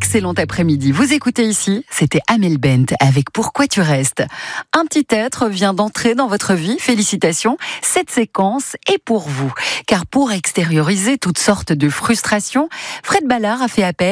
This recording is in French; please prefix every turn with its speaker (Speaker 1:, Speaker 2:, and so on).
Speaker 1: excellent après-midi. Vous écoutez ici, c'était Amel Bent avec Pourquoi tu restes. Un petit être vient d'entrer dans votre vie. Félicitations, cette séquence est pour vous. Car pour extérioriser toutes sortes de frustrations, Fred Ballard a fait appel